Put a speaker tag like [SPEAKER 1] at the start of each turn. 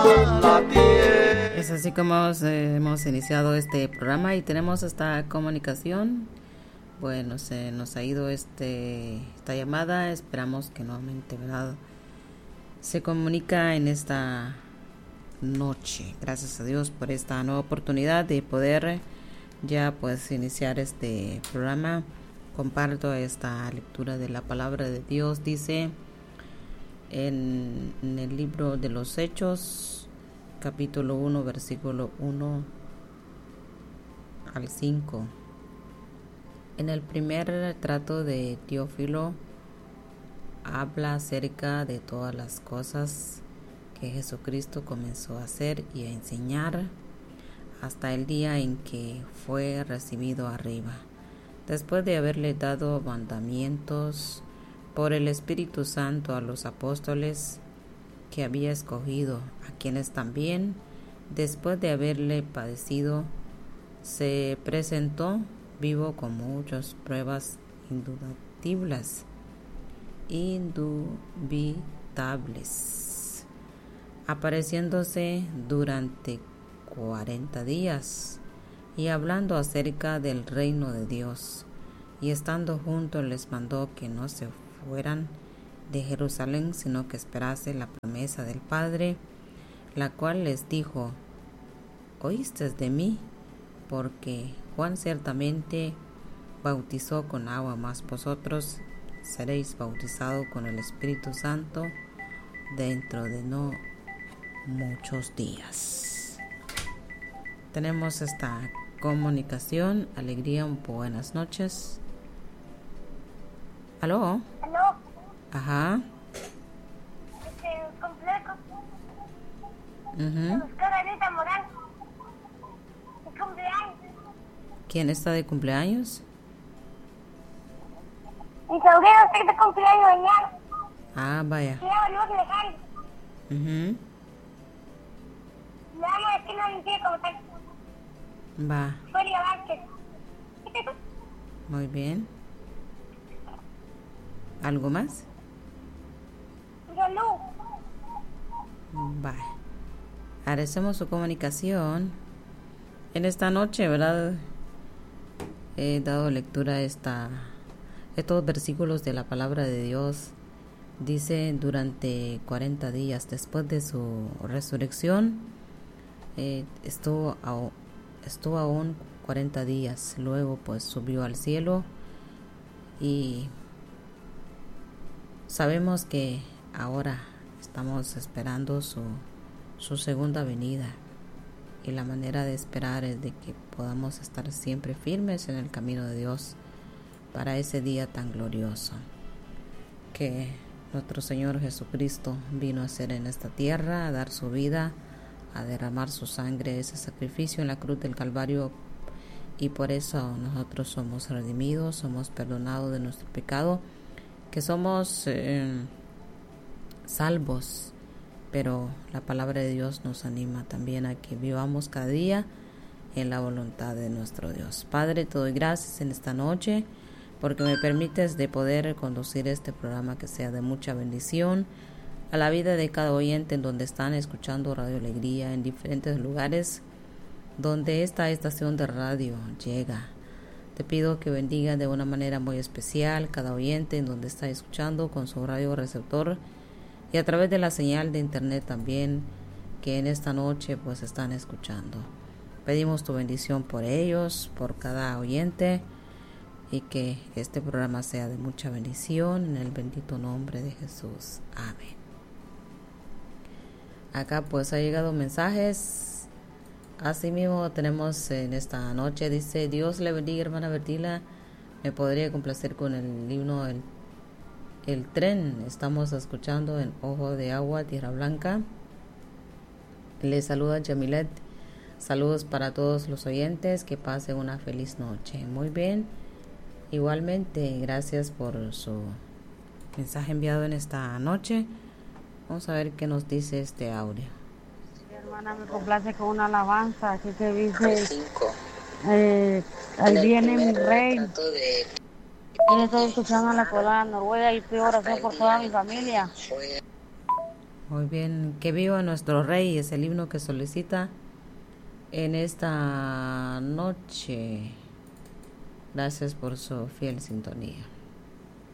[SPEAKER 1] la tierra.
[SPEAKER 2] Es así como hemos iniciado este programa y tenemos esta comunicación. Bueno, se nos ha ido esta llamada. Esperamos que nuevamente, ¿verdad?, se comunica en esta noche. Gracias a Dios por esta nueva oportunidad de poder ya pues iniciar este programa. Comparto esta lectura de la palabra de Dios. Dice en el libro de los Hechos, capítulo 1, versículo 1 al 5. En el primer trato de Teófilo habla acerca de todas las cosas que Jesucristo comenzó a hacer y a enseñar hasta el día en que fue recibido arriba, después de haberle dado mandamientos por el Espíritu Santo a los apóstoles que había escogido, a quienes también, después de haberle padecido, se presentó vivo con muchas pruebas indubitables, apareciéndose durante 40 días y hablando acerca del reino de Dios, y estando juntos les mandó que no se fueran de Jerusalén, sino que esperase la promesa del Padre, la cual les dijo: oísteis de mí, porque Juan ciertamente bautizó con agua, mas vosotros seréis bautizados con el Espíritu Santo dentro de no muchos días. Tenemos esta comunicación. Alegría, buenas noches. ¿Aló?
[SPEAKER 3] ¿Aló?
[SPEAKER 2] Ajá.
[SPEAKER 3] Complejo.
[SPEAKER 2] Uh-huh.
[SPEAKER 3] Buscar a Anita Morán. Mi cumpleaños.
[SPEAKER 2] ¿Quién está de cumpleaños?
[SPEAKER 3] Mi sobrino está de cumpleaños mañana.
[SPEAKER 2] Ah, vaya.
[SPEAKER 3] Se llama Luz Alejandro.
[SPEAKER 2] Uh-huh.
[SPEAKER 3] Le vamos a decir no le como tal.
[SPEAKER 2] Va.
[SPEAKER 3] Julia Vázquez.
[SPEAKER 2] Muy bien. ¿Algo más?
[SPEAKER 3] Yo Luz.
[SPEAKER 2] Va. Agradecemos su comunicación. En esta noche, ¿verdad?, he dado lectura a estos versículos de la palabra de Dios. Dice: durante 40 días después de su resurrección, estuvo aún 40 días. Luego pues subió al cielo, y sabemos que ahora estamos esperando su segunda venida, y la manera de esperar es de que podamos estar siempre firmes en el camino de Dios para ese día tan glorioso que nuestro Señor Jesucristo vino a hacer en esta tierra, a dar su vida, a derramar su sangre, ese sacrificio en la cruz del Calvario, y por eso nosotros somos redimidos, somos perdonados de nuestro pecado, que somos salvos. Pero la palabra de Dios nos anima también a que vivamos cada día en la voluntad de nuestro Dios. Padre, te doy gracias en esta noche porque me permites de poder conducir este programa que sea de mucha bendición a la vida de cada oyente en donde están escuchando Radio Alegría, en diferentes lugares donde esta estación de radio llega. Te pido que bendiga de una manera muy especial cada oyente en donde está escuchando con su radio receptor y a través de la señal de internet también, que en esta noche pues están escuchando. Pedimos tu bendición por ellos, por cada oyente, y que este programa sea de mucha bendición en el bendito nombre de Jesús. Amén. Acá pues ha llegado mensajes. Asimismo tenemos en esta noche, dice: Dios le bendiga, hermana Bertila, me podría complacer con el himno El Tren. Estamos escuchando en Ojo de Agua, Tierra Blanca. Le saluda Yamilet. Saludos para todos los oyentes, que pasen una feliz noche. Muy bien, igualmente, gracias por su mensaje enviado en esta noche. Vamos a ver qué nos dice este audio.
[SPEAKER 4] Mi hermana me complace con una alabanza aquí que dice: ahí viene mi rey. Yo estoy escuchando a la colada Noruega y pido oración por toda mi familia.
[SPEAKER 2] Muy bien, que viva nuestro Rey es el himno que solicita en esta noche. Gracias por su fiel sintonía.